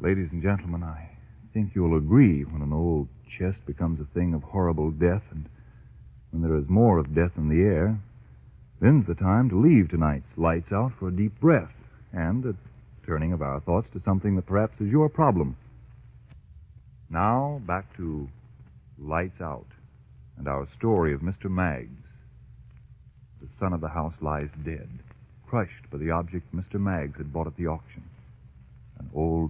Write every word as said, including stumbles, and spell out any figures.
Ladies and gentlemen, I think you'll agree when an old chest becomes a thing of horrible death, and when there is more of death in the air, then's the time to leave tonight's Lights Out for a deep breath and a turning of our thoughts to something that perhaps is your problem. Now, back to Lights Out and our story of Mister Maggs. The son of the house lies dead, crushed by the object Mister Maggs had bought at the auction, an old